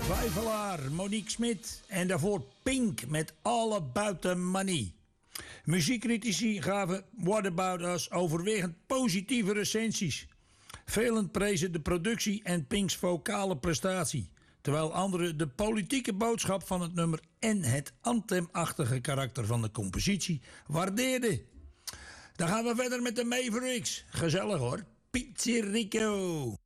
Twijfelaar, Monique Smit en daarvoor Pink met All About The Money. Muziekcritici gaven What About Us overwegend positieve recensies. Velen prezen de productie en Pinks vocale prestatie, terwijl anderen de politieke boodschap van het nummer en het anthemachtige karakter van de compositie waardeerden. Dan gaan we verder met de Mavericks. Gezellig hoor. Pizzerico.